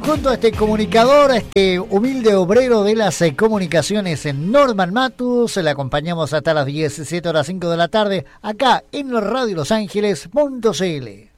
junto a este comunicador, a este humilde obrero de las comunicaciones en Norman Matus. Le acompañamos hasta las 17 horas 5 de la tarde, acá en Radio Los Ángeles.cl.